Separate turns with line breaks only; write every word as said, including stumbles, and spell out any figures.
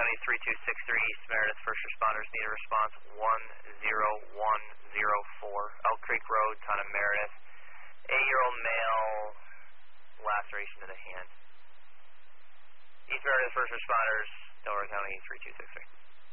County three two six three, East Meredith. First responders need a response one zero one zero four. Elk Creek Road, town of Meredith. Eight-year-old male, laceration to the hand. East Meredith first responders, Delaware County three two six three.